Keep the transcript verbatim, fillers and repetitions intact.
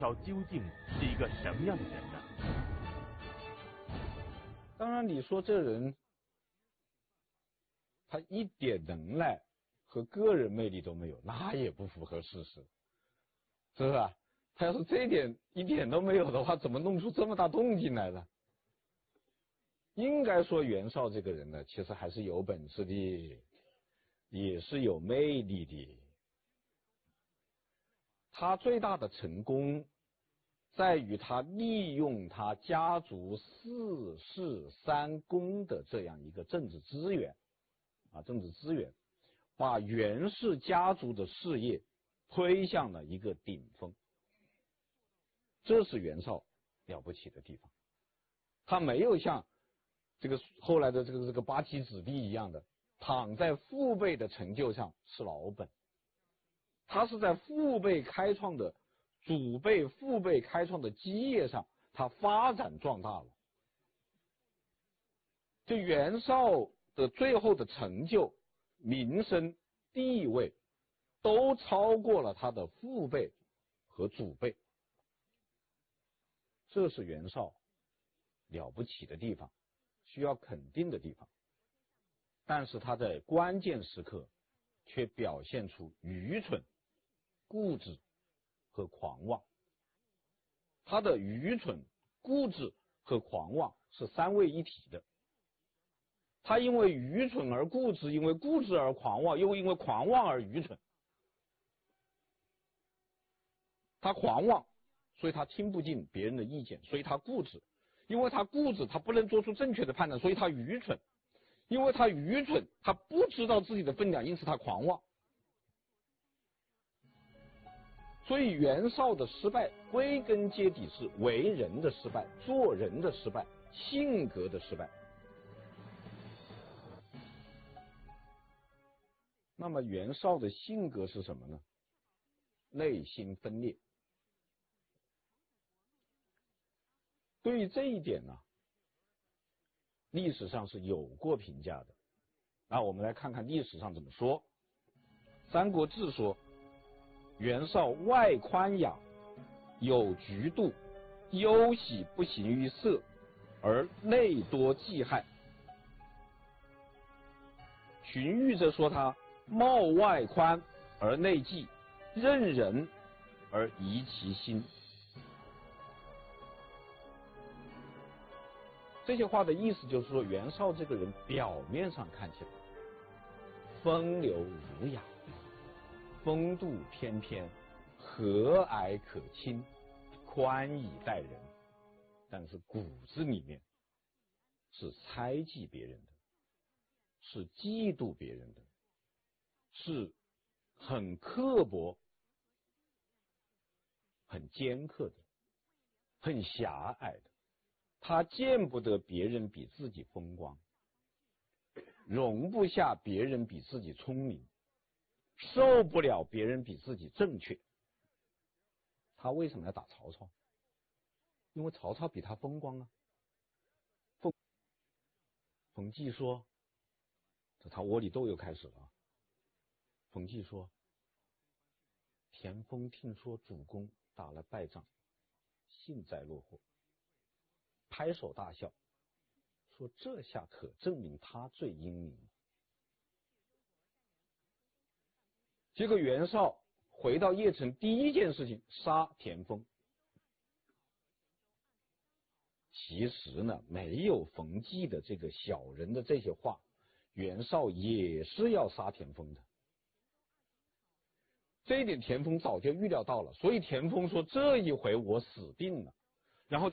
少究竟是一个什么样的人呢？ 当然，你说这人他一点能耐和个人魅力都没有，那也不符合事实，是吧？他要是这一点一点都没有的话，怎么弄出这么大动静来呢？应该说袁绍这个人呢，其实还是有本事的，也是有魅力的。他最大的成功在于他利用他家族四世三公的这样一个政治资源啊，政治资源，把袁氏家族的事业推向了一个顶峰。这是袁绍了不起的地方。他没有像这个后来的这个这个八旗子弟一样的躺在父辈的成就上吃老本，他是在父辈开创的祖辈父辈开创的基业上，他发展壮大了。就袁绍的最后的成就、名声、地位，都超过了他的父辈和祖辈。这是袁绍了不起的地方，需要肯定的地方。但是他在关键时刻却表现出愚蠢、固执和狂妄。他的愚蠢、固执和狂妄是三位一体的。他因为愚蠢而固执，因为固执而狂妄，又因为狂妄而愚蠢。他狂妄，所以他听不进别人的意见，所以他固执。因为他固执，他不能做出正确的判断，所以他愚蠢。因为他愚蠢，他不知道自己的分量，因此他狂妄。所以袁绍的失败归根结底是为人的失败，做人的失败，性格的失败。那么袁绍的性格是什么呢？内心分裂。对于这一点呢，历史上是有过评价的。那我们来看看历史上怎么说。三国志说，袁绍外宽雅，有局度，忧喜不形于色，而内多忌害。荀彧则说他貌外宽而内忌，任人而疑其心。这些话的意思就是说，袁绍这个人表面上看起来风流儒雅，风度翩翩，和蔼可亲，宽以待人，但是骨子里面是猜忌别人的，是嫉妒别人的，是很刻薄、很尖刻的，很狭隘的。他见不得别人比自己风光，容不下别人比自己聪明，受不了别人比自己正确。他为什么要打曹操？因为曹操比他风光啊。冯冯骥说，这他窝里斗又开始了。冯骥说，田丰听说主公打了败仗，幸灾乐祸，拍手大笑，说这下可证明他最英明。结果袁绍回到邺城，第一件事情杀田丰。其实呢，没有冯骥的这个小人的这些话，袁绍也是要杀田丰的。这一点田丰早就预料到了，所以田丰说这一回我死定了。